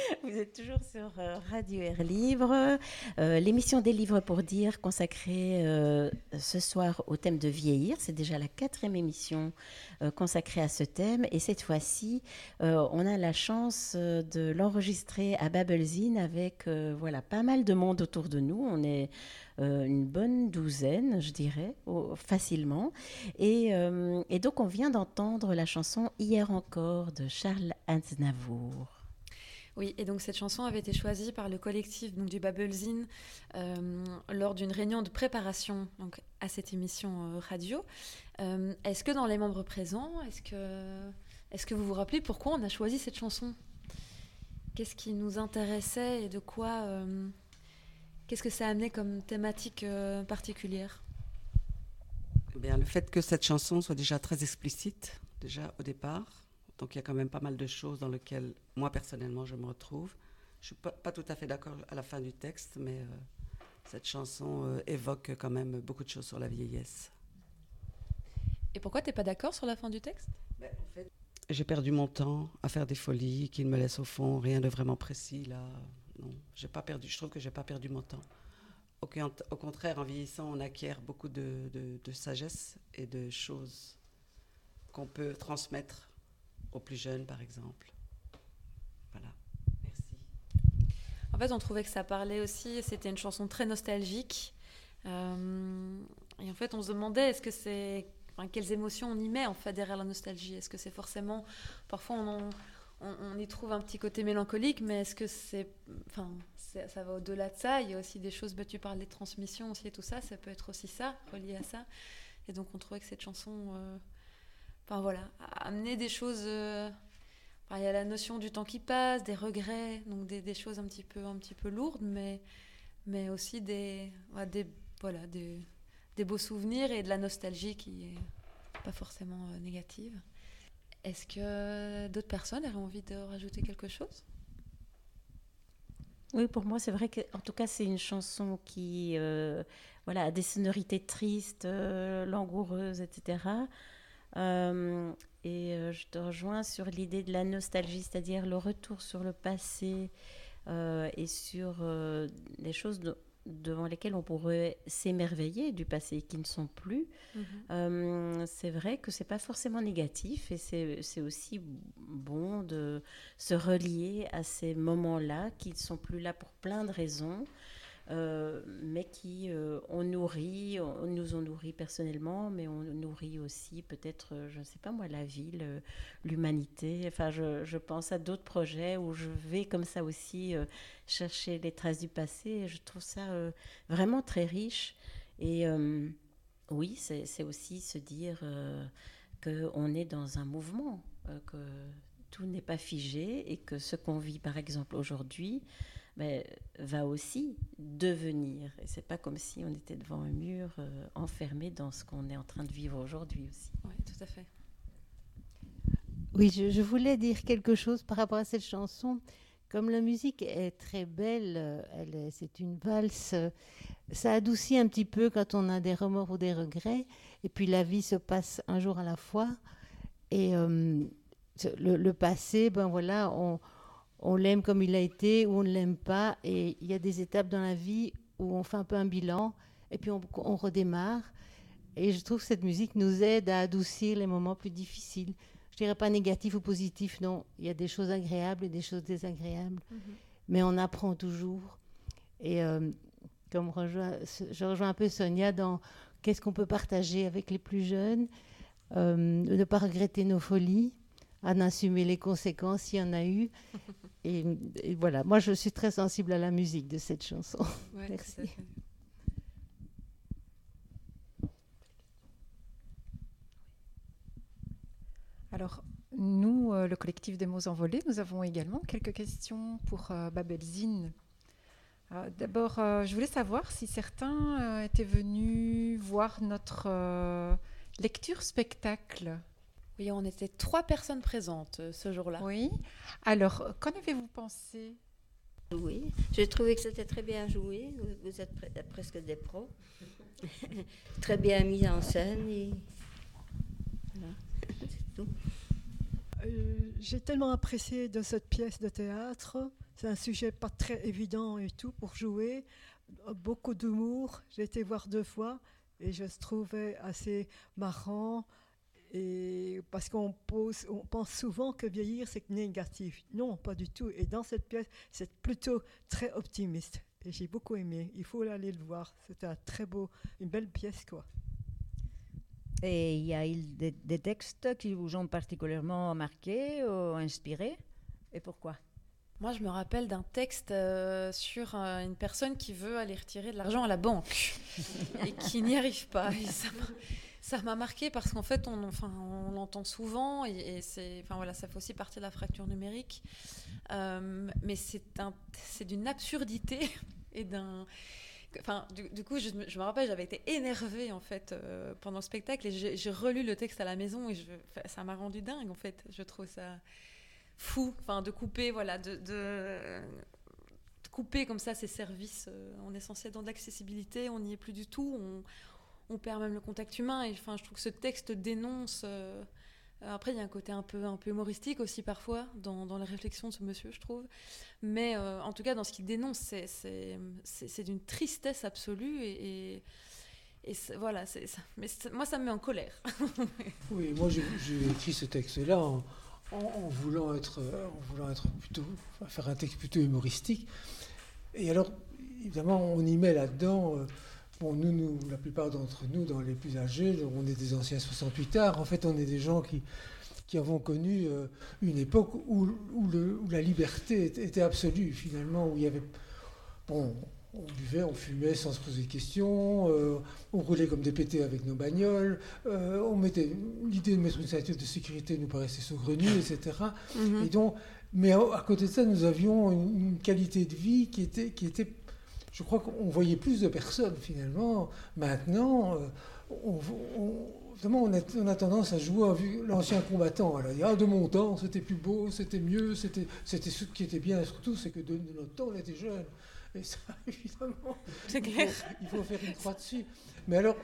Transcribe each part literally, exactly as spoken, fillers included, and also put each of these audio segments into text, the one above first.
Vous êtes toujours sur euh, Radio Air Livre, euh, l'émission des livres pour dire consacrée euh, ce soir au thème de vieillir. C'est déjà la quatrième émission euh, consacrée à ce thème et cette fois-ci, euh, on a la chance euh, de l'enregistrer à Babelzine avec euh, voilà, pas mal de monde autour de nous. On est euh, une bonne douzaine, je dirais, au, facilement. Et, euh, et donc, on vient d'entendre la chanson Hier encore de Charles Aznavour. Oui, et donc cette chanson avait été choisie par le collectif donc, du Babelzine euh, lors d'une réunion de préparation donc, à cette émission euh, radio. Euh, est-ce que dans les membres présents, est-ce que, est-ce que vous vous rappelez pourquoi on a choisi cette chanson ? Qu'est-ce qui nous intéressait et de quoi euh, qu'est-ce que ça amenait comme thématique euh, particulière ? Eh bien, le fait que cette chanson soit déjà très explicite, déjà au départ. Donc il y a quand même pas mal de choses dans lesquelles moi personnellement je me retrouve. Je ne suis pas, pas tout à fait d'accord à la fin du texte, mais euh, cette chanson euh, évoque quand même beaucoup de choses sur la vieillesse. Et pourquoi tu n'es pas d'accord sur la fin du texte ? Ben, en fait, j'ai perdu mon temps à faire des folies qui ne me laissent au fond rien de vraiment précis. Là, non, j'ai pas perdu, je trouve que je n'ai pas perdu mon temps. Au, au contraire, en vieillissant, on acquiert beaucoup de, de, de sagesse et de choses qu'on peut transmettre aux plus jeunes, par exemple. Voilà, merci. En fait, on trouvait que ça parlait aussi, c'était une chanson très nostalgique. Euh, et en fait, on se demandait, est-ce que c'est, enfin, quelles émotions on y met en fait derrière la nostalgie ? Est-ce que c'est forcément, parfois on, en, on, on y trouve un petit côté mélancolique, mais est-ce que c'est, enfin, c'est, ça va au-delà de ça ? Il y a aussi des choses, bah, tu parles des transmissions aussi et tout ça, ça peut être aussi ça, relié à ça. Et donc, on trouvait que cette chanson... Euh, Enfin voilà, amener des choses. Euh, enfin, il y a la notion du temps qui passe, des regrets, donc des, des choses un petit peu, un petit peu lourdes, mais, mais aussi des, ouais, des, voilà, des, des beaux souvenirs et de la nostalgie qui est pas forcément euh, négative. Est-ce que d'autres personnes auraient envie de rajouter quelque chose ? Oui, pour moi, c'est vrai qu'en tout cas, c'est une chanson qui euh, voilà, a des sonorités tristes, euh, langoureuses, et cetera. Euh, et euh, je te rejoins sur l'idée de la nostalgie, c'est-à-dire le retour sur le passé euh, et sur euh, les choses de, devant lesquelles on pourrait s'émerveiller du passé qui ne sont plus. Mm-hmm. Euh, c'est vrai que c'est pas forcément négatif et c'est, c'est aussi bon de se relier à ces moments-là qui ne sont plus là pour plein de raisons. Euh, mais qui euh, on nourrit, on, nous ont nourri personnellement, mais on nourrit aussi peut-être, euh, je ne sais pas moi, la ville, euh, l'humanité. Enfin, je, je pense à d'autres projets où je vais comme ça aussi euh, chercher les traces du passé. Et je trouve ça euh, vraiment très riche. Et euh, oui, c'est, c'est aussi se dire euh, qu'on est dans un mouvement, euh, que tout n'est pas figé et que ce qu'on vit, par exemple, aujourd'hui, mais va aussi devenir. Et c'est pas comme si on était devant un mur euh, enfermé dans ce qu'on est en train de vivre aujourd'hui aussi. Oui, tout à fait. Oui, je, je voulais dire quelque chose par rapport à cette chanson. Comme la musique est très belle, elle est, c'est une valse, ça adoucit un petit peu quand on a des remords ou des regrets. Et puis la vie se passe un jour à la fois. Et euh, le, le passé, ben voilà, on... on l'aime comme il a été ou on ne l'aime pas. Et il y a des étapes dans la vie où on fait un peu un bilan et puis on, on redémarre. Et je trouve que cette musique nous aide à adoucir les moments plus difficiles. Je ne dirais pas négatif ou positif, non. Il y a des choses agréables et des choses désagréables. Mm-hmm. Mais on apprend toujours. Et euh, comme rejoins, je rejoins un peu Sonia dans qu'est-ce qu'on peut partager avec les plus jeunes, euh, ne pas regretter nos folies, en assumer les conséquences s'il y en a eu. Et, et voilà, moi je suis très sensible à la musique de cette chanson. Ouais, merci. Alors, nous, euh, le collectif des mots envolés, nous avons également quelques questions pour euh, Babelzine. Euh, d'abord, euh, je voulais savoir si certains euh, étaient venus voir notre euh, lecture-spectacle. Oui, on était trois personnes présentes euh, ce jour-là. Oui. Alors, qu'en avez-vous pensé ? Oui, j'ai trouvé que c'était très bien joué. Vous êtes pre- presque des pros. Très bien mis en scène. Et... Voilà, c'est tout. Euh, j'ai tellement apprécié de cette pièce de théâtre. c'est un sujet pas très évident et tout pour jouer. Beaucoup d'humour. J'ai été voir deux fois et je le trouvais assez marrant. Et parce qu'on pose, on pense souvent que vieillir c'est négatif. Non, pas du tout. Et dans cette pièce, c'est plutôt très optimiste. Et j'ai beaucoup aimé. Il faut aller le voir. C'est un très beau, une belle pièce, quoi. Et y a-t-il des, des textes qui vous ont particulièrement marqué ou inspiré? Et pourquoi? Moi, je me rappelle d'un texte euh, sur euh, une personne qui veut aller retirer de l'argent à la banque et qui n'y arrive pas. Et ça m'a, ça m'a marqué parce qu'en fait, on, enfin, on l'entend souvent et, et c'est, enfin, voilà, ça fait aussi partie de la fracture numérique. Euh, mais c'est, un, c'est d'une absurdité et d'un... Enfin, du, du coup, je, je me rappelle, j'avais été énervée en fait euh, pendant le spectacle et j'ai, j'ai relu le texte à la maison et je, ça m'a rendu dingue en fait. Je trouve ça fou, enfin, de couper, voilà, de, de, de couper comme ça ces services. Euh, on est censé être dans de l'accessibilité, on n'y est plus du tout. On, on perd même le contact humain. Et enfin, je trouve que ce texte dénonce. Euh, Après, il y a un côté un peu, un peu humoristique aussi parfois dans, dans la réflexion de ce monsieur, je trouve. Mais euh, en tout cas, dans ce qu'il dénonce, c'est, c'est, c'est, c'est d'une tristesse absolue. Et, et, et c'est, voilà, c'est, ça, mais c'est, moi, ça me met en colère. Oui, moi, j'ai, j'ai écrit ce texte-là en, en, en, voulant être, en voulant être plutôt, enfin, faire un texte plutôt humoristique. Et alors, évidemment, on y met là-dedans... Euh, Bon, nous, nous, la plupart d'entre nous, dans les plus âgés, on est des anciens soixante-huit ards. En fait, on est des gens qui, qui avons connu euh, une époque où, où, le, où la liberté était absolue, finalement, où il y avait... Bon, on buvait, on fumait sans se poser de questions, euh, on roulait comme des pétés avec nos bagnoles, euh, on mettait, l'idée de mettre une ceinture de sécurité nous paraissait saugrenue, et cetera. Mm-hmm. Et donc, mais à, à côté de ça, nous avions une, une qualité de vie qui était... Qui était Je crois qu'on voyait plus de personnes, finalement. Maintenant, on, on, vraiment, on, a, on a tendance à jouer à l'ancien combattant. Alors, il y a de mon temps, c'était plus beau, c'était mieux, c'était, c'était ce qui était bien, surtout, c'est que de, de notre temps, on était jeunes. Et ça, évidemment, c'est clair. Il faut, il faut faire une croix dessus. Mais alors,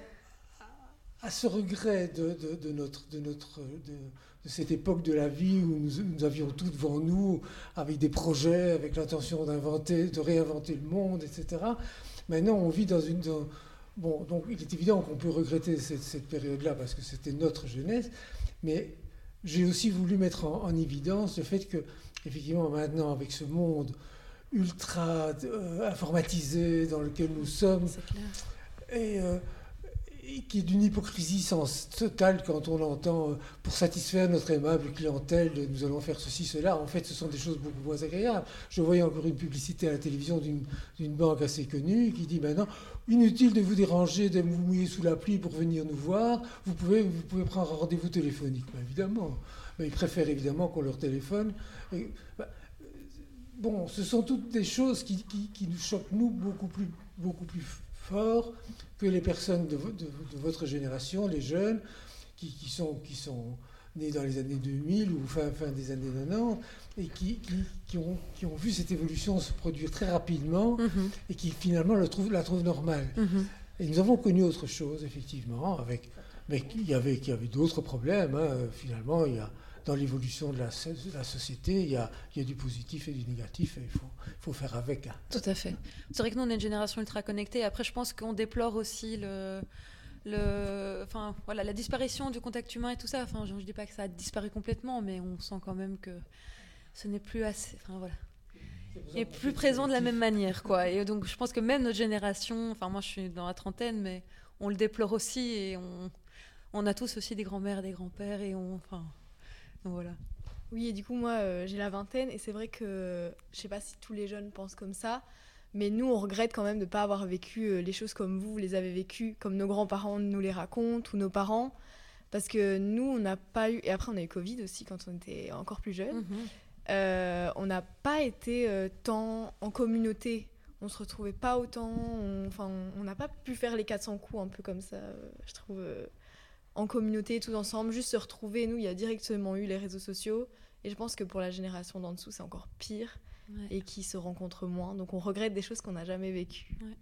à ce regret de, de, de, notre, de, notre, de, de cette époque de la vie où nous, nous avions tout devant nous, avec des projets, avec l'intention d'inventer, de réinventer le monde, et cetera. Maintenant, on vit dans une... Dans, bon, donc il est évident qu'on peut regretter cette, cette période-là parce que c'était notre jeunesse, mais j'ai aussi voulu mettre en, en évidence le fait que, effectivement, maintenant, avec ce monde ultra euh, informatisé dans lequel nous sommes, c'est clair. et... Euh, et qui est d'une hypocrisie sans totale quand on entend euh, pour satisfaire notre aimable clientèle, nous allons faire ceci, cela. En fait, ce sont des choses beaucoup moins agréables. Je voyais encore une publicité à la télévision d'une, d'une banque assez connue qui dit maintenant, inutile de vous déranger, de vous mouiller sous la pluie pour venir nous voir, vous pouvez, vous pouvez prendre un rendez-vous téléphonique. Ben, évidemment. Ben, ils préfèrent évidemment qu'on leur téléphone. Et, ben, bon, ce sont toutes des choses qui, qui, qui nous choquent, nous, beaucoup plus, beaucoup plus fort que les personnes de, de, de votre génération, les jeunes, qui, qui, sont, qui sont nés dans les années deux mille ou fin, fin des années quatre-vingt-dix, et qui, qui, qui, ont, qui ont vu cette évolution se produire très rapidement, mm-hmm. et qui finalement la trouvent, la trouvent normale. Mm-hmm. Et nous avons connu autre chose, effectivement, avec, mais il y avait, il y avait d'autres problèmes. Hein. Finalement, il y a, dans l'évolution de la, de la société, il y, a, il y a du positif et du négatif, et il faut, il faut faire avec. Hein. Tout à fait. C'est vrai que nous, on est une génération ultra connectée. Après, je pense qu'on déplore aussi le, le, enfin, voilà, la disparition du contact humain et tout ça. Enfin, je ne dis pas que ça a disparu complètement, mais on sent quand même que ce n'est plus assez... Enfin, voilà. Et plus présent de la même manière, quoi. Et donc, je pense que même notre génération, enfin, moi, je suis dans la trentaine, mais on le déplore aussi, et on, on a tous aussi des grands-mères, des grands-pères, et on... Enfin, voilà. Oui, et du coup, moi, euh, j'ai la vingtaine, et c'est vrai que je sais pas si tous les jeunes pensent comme ça, mais nous, on regrette quand même de ne pas avoir vécu euh, les choses comme vous, vous les avez vécues, comme nos grands-parents nous les racontent, ou nos parents, parce que nous, on n'a pas eu... Et après, on a eu Covid aussi, quand on était encore plus jeunes. Mm-hmm. Euh, on n'a pas été euh, tant en communauté. On ne se retrouvait pas autant. Enfin, on n'a pas pu faire les quatre cents coups un peu comme ça, euh, je trouve... Euh, en communauté, tous ensemble, juste se retrouver. Nous, il y a directement eu les réseaux sociaux. Et je pense que pour la génération d'en dessous, c'est encore pire. Ouais. Et qui se rencontrent moins. Donc, on regrette des choses qu'on n'a jamais vécues. Ouais.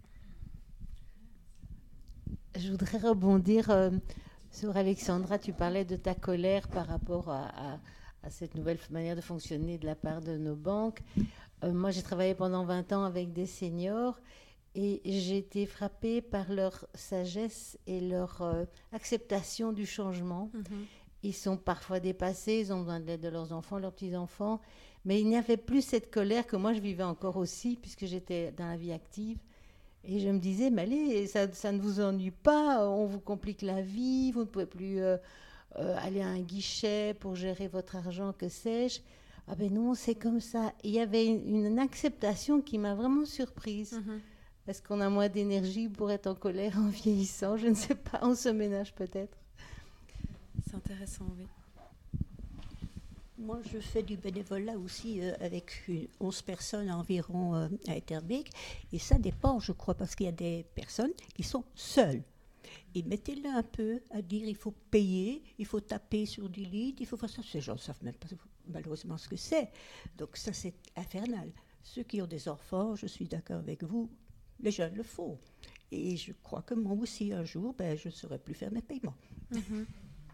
Je voudrais rebondir euh, sur Alexandra. Tu parlais de ta colère par rapport à, à, à cette nouvelle manière de fonctionner de la part de nos banques. Euh, moi, j'ai travaillé pendant vingt ans avec des seniors et j'ai été frappée par leur sagesse et leur euh, acceptation du changement. Mm-hmm. Ils sont parfois dépassés, ils ont besoin de l'aide de leurs enfants, leurs petits-enfants, mais il n'y avait plus cette colère que moi je vivais encore aussi, puisque j'étais dans la vie active. Et je me disais, mais allez, ça, ça ne vous ennuie pas, on vous complique la vie, vous ne pouvez plus euh, euh, aller à un guichet pour gérer votre argent, que sais-je. Ah ben non, c'est comme ça. Il y avait une, une acceptation qui m'a vraiment surprise. Mm-hmm. Est-ce qu'on a moins d'énergie pour être en colère en vieillissant? Je ne sais pas, on se ménage peut-être. C'est intéressant, oui. Moi, je fais du bénévolat aussi euh, avec une, onze personnes environ euh, à Etterbeek. Et ça dépend, je crois, parce qu'il y a des personnes qui sont seules. Et mettez-le un peu à dire il faut payer, il faut taper sur du lead, il faut faire ça. Ces gens ne savent même pas malheureusement ce que c'est. Donc ça, c'est infernal. Ceux qui ont des enfants, je suis d'accord avec vous, les jeunes le font. Et je crois que moi aussi, un jour, ben, je ne saurais plus faire mes paiements. Mm-hmm.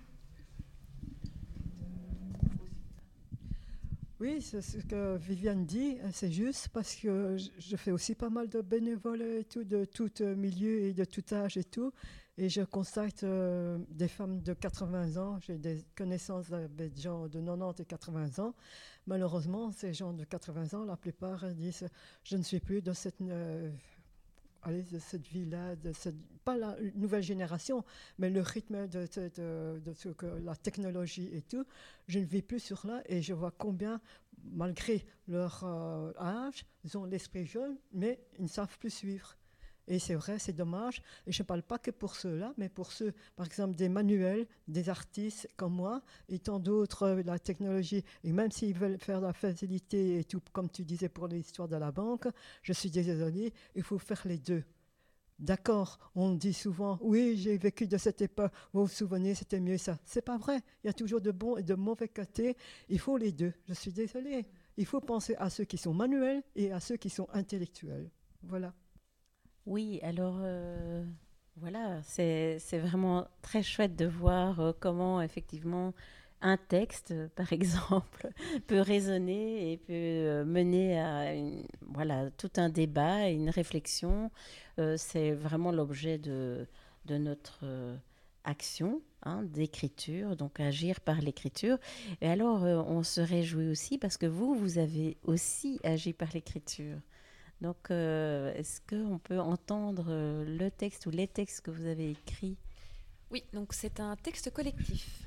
Oui, c'est ce que Viviane dit, c'est juste parce que je fais aussi pas mal de bénévoles et tout, de tout milieu et de tout âge et tout. Et je constate euh, des femmes de quatre-vingts ans, j'ai des connaissances avec des gens de quatre-vingt-dix et quatre-vingts ans. Malheureusement, ces gens de quatre-vingts ans, la plupart disent « je ne suis plus de cette... Euh, Allez, de cette vie-là, de cette, pas la nouvelle génération, mais le rythme de, de, de, de ce que la technologie et tout, je ne vis plus sur là et je vois combien, malgré leur euh, âge, ils ont l'esprit jeune, mais ils ne savent plus suivre. Et c'est vrai, c'est dommage. Et je ne parle pas que pour ceux-là, mais pour ceux, par exemple, des manuels, des artistes comme moi, et tant d'autres, la technologie. Et même s'ils veulent faire la facilité et tout, comme tu disais pour l'histoire de la banque, je suis désolée, il faut faire les deux. D'accord, on dit souvent, oui, j'ai vécu de cette époque, vous vous souvenez, c'était mieux ça. C'est pas vrai, il y a toujours de bons et de mauvais côtés, il faut les deux, je suis désolée. Il faut penser à ceux qui sont manuels et à ceux qui sont intellectuels. Voilà. Oui, alors euh, voilà, c'est, c'est vraiment très chouette de voir euh, comment effectivement un texte, par exemple, peut résonner et peut euh, mener à une, voilà, tout un débat et une réflexion. Euh, c'est vraiment l'objet de, de notre euh, action, hein, d'écriture, donc agir par l'écriture. Et alors, euh, on se réjouit aussi parce que vous, vous avez aussi agi par l'écriture. Donc, euh, est-ce qu'on peut entendre euh, le texte ou les textes que vous avez écrits? Oui, donc c'est un texte collectif.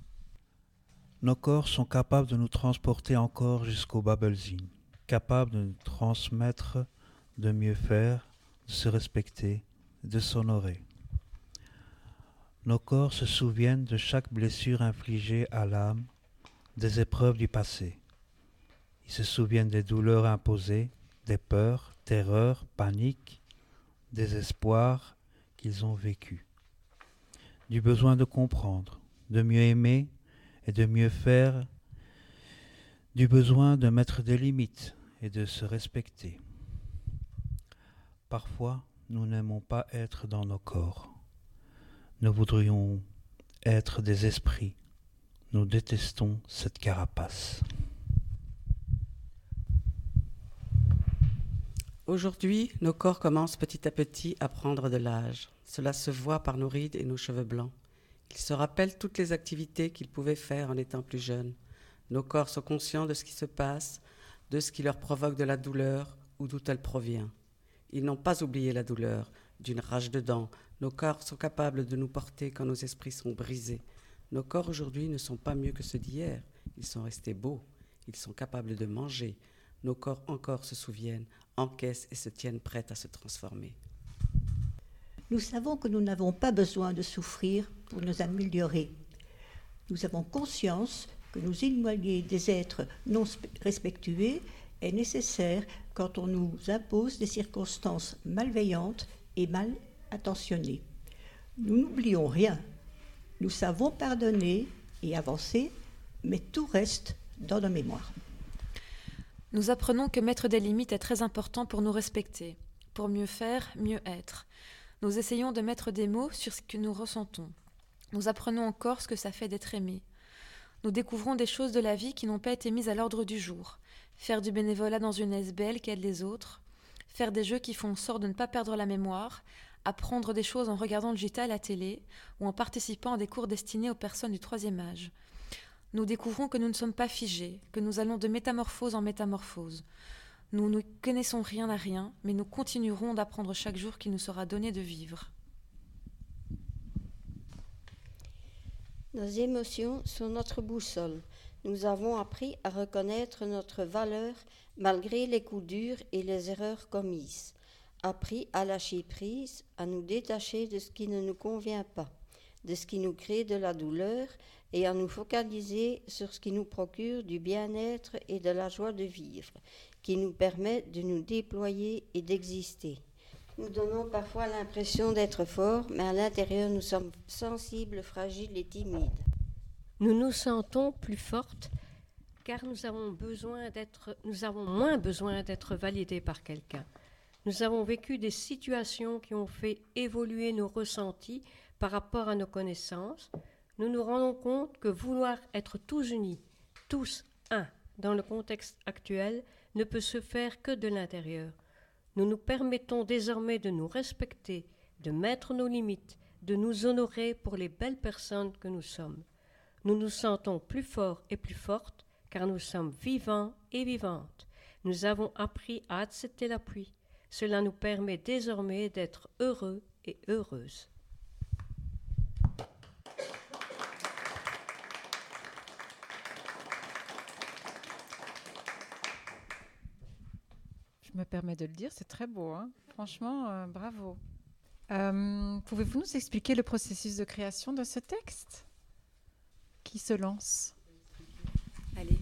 Nos corps sont capables de nous transporter encore jusqu'au Babelzin, capables de nous transmettre, de mieux faire, de se respecter, de s'honorer. Nos corps se souviennent de chaque blessure infligée à l'âme, des épreuves du passé. Ils se souviennent des douleurs imposées, des peurs, terreurs, paniques, désespoir qu'ils ont vécus, du besoin de comprendre, de mieux aimer et de mieux faire, du besoin de mettre des limites et de se respecter. Parfois, nous n'aimons pas être dans nos corps. Nous voudrions être des esprits. Nous détestons cette carapace. Aujourd'hui, nos corps commencent petit à petit à prendre de l'âge. Cela se voit par nos rides et nos cheveux blancs. Ils se rappellent toutes les activités qu'ils pouvaient faire en étant plus jeunes. Nos corps sont conscients de ce qui se passe, de ce qui leur provoque de la douleur ou d'où elle provient. Ils n'ont pas oublié la douleur, d'une rage de dents. Nos corps sont capables de nous porter quand nos esprits sont brisés. Nos corps aujourd'hui ne sont pas mieux que ceux d'hier. Ils sont restés beaux. Ils sont capables de manger. Nos corps encore se souviennent, encaissent et se tiennent prêts à se transformer. Nous savons que nous n'avons pas besoin de souffrir pour nous améliorer. Nous avons conscience que nous éloigner des êtres non respectueux est nécessaire quand on nous impose des circonstances malveillantes et mal intentionnées. Nous n'oublions rien. Nous savons pardonner et avancer, mais tout reste dans nos mémoires. Nous apprenons que mettre des limites est très important pour nous respecter, pour mieux faire, mieux être. Nous essayons de mettre des mots sur ce que nous ressentons. Nous apprenons encore ce que ça fait d'être aimé. Nous découvrons des choses de la vie qui n'ont pas été mises à l'ordre du jour. Faire du bénévolat dans une S B L qui aide les autres, faire des jeux qui font en sorte de ne pas perdre la mémoire, apprendre des choses en regardant le J T à la télé ou en participant à des cours destinés aux personnes du troisième âge. Nous découvrons que nous ne sommes pas figés, que nous allons de métamorphose en métamorphose. Nous ne connaissons rien à rien, mais nous continuerons d'apprendre chaque jour qu'il nous sera donné de vivre. Nos émotions sont notre boussole. Nous avons appris à reconnaître notre valeur malgré les coups durs et les erreurs commises. Appris à lâcher prise, à nous détacher de ce qui ne nous convient pas, de ce qui nous crée de la douleur et à nous focaliser sur ce qui nous procure du bien-être et de la joie de vivre, qui nous permet de nous déployer et d'exister. Nous donnons parfois l'impression d'être forts, mais à l'intérieur nous sommes sensibles, fragiles et timides. Nous nous sentons plus fortes car nous avons, besoin d'être, nous avons moins besoin d'être validés par quelqu'un. Nous avons vécu des situations qui ont fait évoluer nos ressentis par rapport à nos connaissances. Nous nous rendons compte que vouloir être tous unis, tous un, dans le contexte actuel, ne peut se faire que de l'intérieur. Nous nous permettons désormais de nous respecter, de mettre nos limites, de nous honorer pour les belles personnes que nous sommes. Nous nous sentons plus forts et plus fortes car nous sommes vivants et vivantes. Nous avons appris à accepter l'appui. Cela nous permet désormais d'être heureux et heureuses. Je me permets de le dire, c'est très beau, hein. Franchement, euh, bravo. Euh, pouvez-vous nous expliquer le processus de création de ce texte ? Qui se lance ? Allez.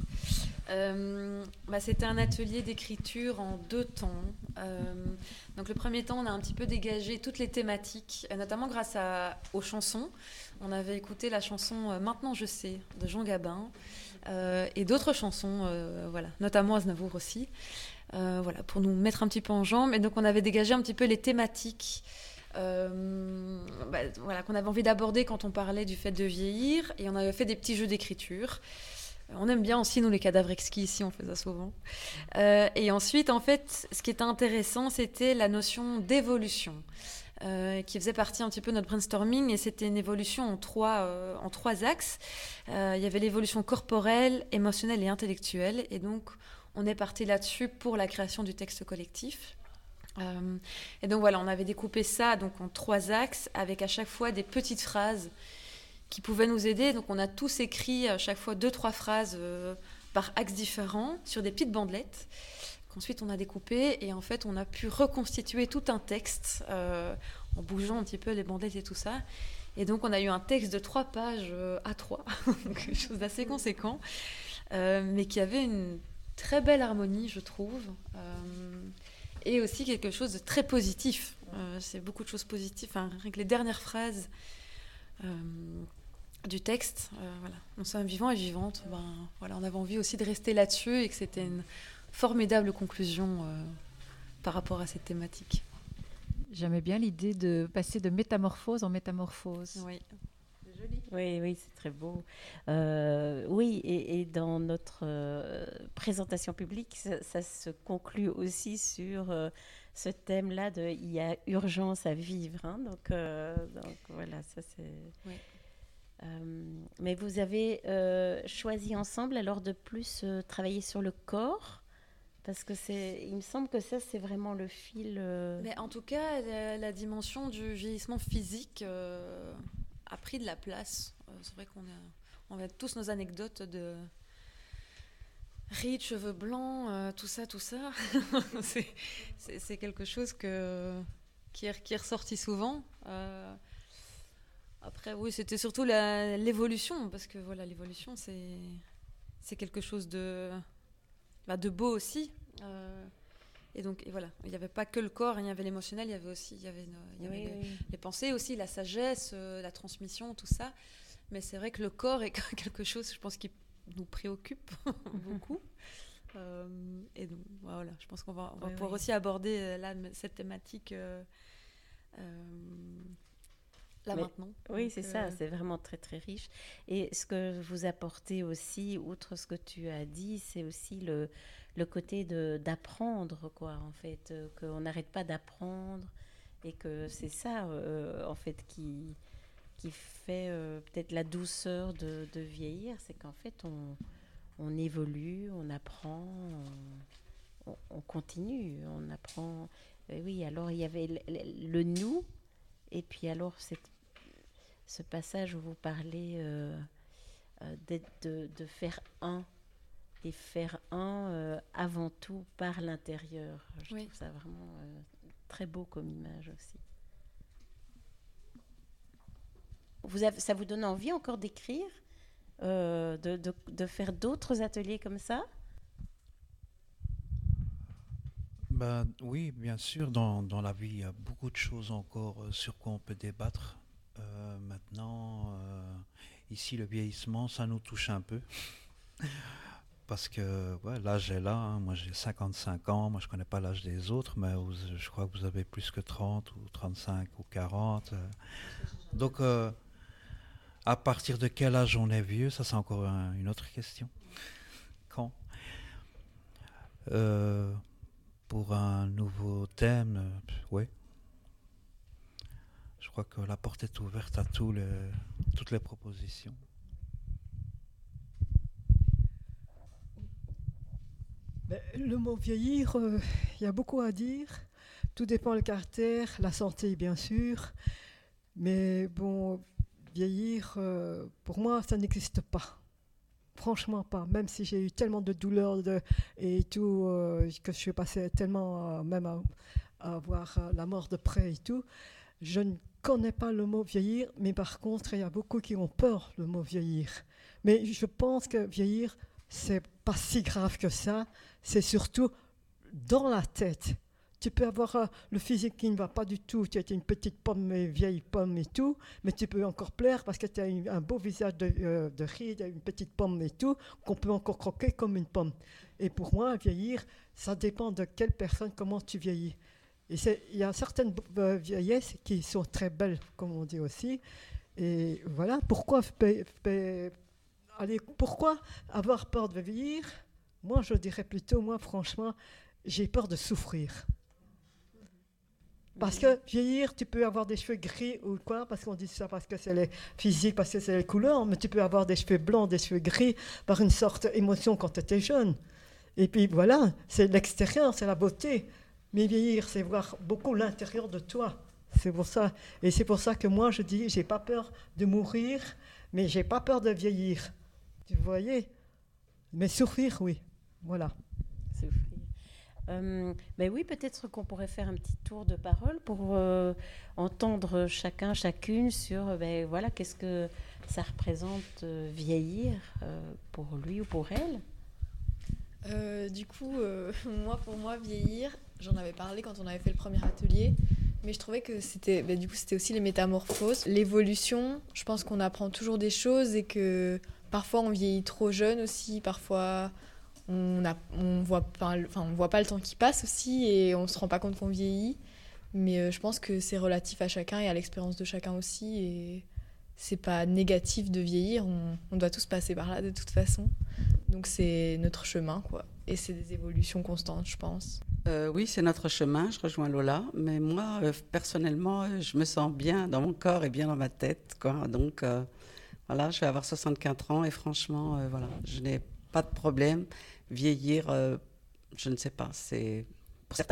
Euh, bah, c'était un atelier d'écriture en deux temps. Euh, donc le premier temps, on a un petit peu dégagé toutes les thématiques, notamment grâce à, aux chansons. On avait écouté la chanson euh, « Maintenant je sais » de Jean Gabin euh, et d'autres chansons, euh, voilà, notamment Aznavour aussi, euh, voilà, pour nous mettre un petit peu en jambes. Et donc on avait dégagé un petit peu les thématiques euh, bah, voilà, qu'on avait envie d'aborder quand on parlait du fait de vieillir, et on avait fait des petits jeux d'écriture. On aime bien aussi, nous, les cadavres exquis, ici, on fait ça souvent. Euh, et ensuite, en fait, ce qui était intéressant, c'était la notion d'évolution, euh, qui faisait partie un petit peu de notre brainstorming, et c'était une évolution en trois, euh, en trois axes. Euh, il y avait l'évolution corporelle, émotionnelle et intellectuelle, et donc, on est parti là-dessus pour la création du texte collectif. Euh, et donc, voilà, on avait découpé ça donc, en trois axes, avec à chaque fois des petites phrases qui pouvaient nous aider. Donc on a tous écrit à chaque fois deux, trois phrases euh, par axe différent sur des petites bandelettes qu'ensuite on a découpées, et en fait on a pu reconstituer tout un texte euh, en bougeant un petit peu les bandelettes et tout ça. Et donc on a eu un texte de trois pages euh, A trois, quelque chose d'assez conséquent, euh, mais qui avait une très belle harmonie, je trouve, euh, et aussi quelque chose de très positif. Euh, c'est beaucoup de choses positives, enfin, rien que les dernières phrases Euh, du texte, euh, voilà. Nous sommes vivants et vivantes. Ben, voilà, on avait envie aussi de rester là-dessus, et que c'était une formidable conclusion euh, par rapport à cette thématique. J'aimais bien l'idée de passer de métamorphose en métamorphose. Oui, c'est joli. Oui, oui, c'est très beau. Euh, oui, et, et dans notre euh, présentation publique, ça, ça se conclut aussi sur euh, ce thème-là de il y a urgence à vivre. Hein, donc, euh, donc voilà, ça c'est. Oui. Euh, mais vous avez euh, choisi ensemble alors de plus euh, travailler sur le corps, parce que c'est, il me semble que ça c'est vraiment le fil. Euh... Mais en tout cas, la, la dimension du vieillissement physique euh, a pris de la place. Euh, c'est vrai qu'on a, on a tous nos anecdotes de rides, cheveux blancs, euh, tout ça, tout ça. c'est, c'est, c'est quelque chose que, qui, est, qui est ressorti souvent. Euh, Après, oui, c'était surtout la, l'évolution, parce que voilà, l'évolution, c'est, c'est quelque chose de, bah, de beau aussi. Euh, et donc, et voilà, il n'y avait pas que le corps, il y avait l'émotionnel, il y avait aussi il y avait, il y avait oui, les, oui. les pensées aussi, la sagesse, euh, la transmission, tout ça. Mais c'est vrai que le corps est quelque chose, je pense, qui nous préoccupe beaucoup. Euh, et donc, voilà, je pense qu'on va, on va oui, pouvoir oui. aussi aborder là, cette thématique. Euh, euh, là Mais, maintenant. Oui, Donc, c'est euh, ça, c'est vraiment très très riche. Et ce que vous apportez aussi, outre ce que tu as dit, c'est aussi le, le côté de, d'apprendre, quoi, en fait, euh, qu'on n'arrête pas d'apprendre et que c'est ça, euh, en fait, qui, qui fait euh, peut-être la douceur de, de vieillir, c'est qu'en fait, on, on évolue, on apprend, on, on- on continue, on apprend. Et oui, alors il y avait le, le- le nous, et puis alors cette ce passage où vous parlez euh, euh, d'être- de, de faire un et faire un euh, avant tout par l'intérieur. Je Oui. trouve ça vraiment euh, très beau comme image aussi. Vous avez, ça vous donne envie encore d'écrire, euh, de, de, de faire d'autres ateliers comme ça? Ben, oui, bien sûr, dans, dans la vie, il y a beaucoup de choses encore euh, sur quoi on peut débattre. Euh, maintenant, euh, ici, le vieillissement, ça nous touche un peu. Parce que ouais, l'âge est là, hein. Moi j'ai cinquante-cinq ans, moi je connais pas l'âge des autres, mais vous- je crois que vous avez plus que trente ou trente-cinq ou quarante. euh. Donc, euh, à partir de quel âge on est vieux, ça c'est encore un- une autre question. Quand Euh, Pour un nouveau thème, euh, oui. Je crois que la porte est ouverte à tous les, toutes les propositions. Ben, le mot vieillir, euh, il y a beaucoup à dire. Tout dépend le caractère, la santé bien sûr. Mais bon, vieillir, euh, pour moi, ça n'existe pas. Franchement pas. Même si j'ai eu tellement de douleurs de- et tout, euh, que je suis passée tellement euh, même à, à voir euh, la mort de près et tout, je ne connais pas le mot vieillir, mais par contre, il y a beaucoup qui ont peur le mot vieillir. Mais je pense que vieillir, c'est pas si grave que ça. C'est surtout dans la tête. Tu peux avoir euh, le physique qui ne va pas du tout, tu es une petite pomme, une vieille pomme et tout, mais tu peux encore plaire parce que tu as une- un beau visage de, euh, de rides, une petite pomme et tout, qu'on peut encore croquer comme une pomme. Et pour moi, vieillir, ça dépend de quelle personne, comment tu vieillis. Et c'est- il y a certaines euh, vieillesses qui sont très belles, comme on dit aussi. Et voilà, pourquoi, fa- fa- allez, pourquoi avoir peur de vieillir? Moi, je dirais plutôt, moi, franchement, j'ai peur de souffrir. Parce que vieillir, tu peux avoir des cheveux gris ou quoi, parce qu'on dit ça parce que c'est les physiques, parce que c'est les couleurs, mais tu peux avoir des cheveux blancs, des cheveux gris, par une sorte d'émotion quand tu étais jeune. Et puis voilà, c'est l'extérieur, c'est la beauté. Mais vieillir, c'est voir beaucoup l'intérieur de toi. C'est pour ça. Et c'est pour ça que moi, je dis, j'ai pas peur de mourir, mais j'ai pas peur de vieillir. Vous voyez? Mais souffrir, oui. Voilà. Souffrir. Euh, ben oui, peut-être qu'on pourrait faire un petit tour de parole pour euh, entendre chacun, chacune sur euh, ben voilà, qu'est-ce que ça représente euh, vieillir euh, pour lui ou pour elle. Euh, du coup, euh, moi, pour moi, vieillir, j'en avais parlé quand on avait fait le premier atelier, mais je trouvais que c'était, bah, du coup, c'était aussi les métamorphoses, l'évolution. Je pense qu'on apprend toujours des choses et que parfois on vieillit trop jeune aussi, parfois on a, on voit pas, enfin, on voit pas le temps qui passe aussi et on se rend pas compte qu'on vieillit. Mais euh, je pense que c'est relatif à chacun et à l'expérience de chacun aussi et c'est pas négatif de vieillir. On, on doit tous passer par là de toute façon. Donc c'est notre chemin, quoi. Et c'est des évolutions constantes, je pense. Euh, oui, c'est notre chemin, je rejoins Lola, mais moi, euh, personnellement, euh, je me sens bien dans mon corps et bien dans ma tête, quoi. Donc, euh, voilà, je vais avoir soixante-quatre ans et franchement, euh, voilà, je n'ai pas de problème. Vieillir, euh, je ne sais pas, c'est,